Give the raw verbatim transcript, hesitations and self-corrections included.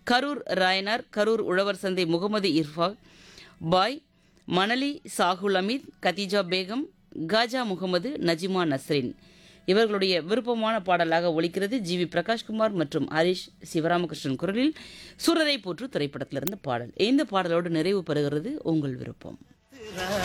கரூர் ராயனார், கரூர் உழவர் சந்தை முகமது இர்ஃபாக் பாய், மணலி சாகுல் அமீத், கதீஜா பேகம், காஜா முகமது, நஜிமா நஸ்ரின் இவர்களுடைய விருப்பமான பாடலாக ஒலிக்கிறது. ஜி வி பிரகாஷ்குமார் மற்றும் ஹரிஷ் சிவராமகிருஷ்ணன் குரலில் சூரரை போற்று திரைப்படத்திலிருந்து பாடல். இந்த பாடலோடு நிறைவு பெறுகிறது உங்கள் விருப்பம்.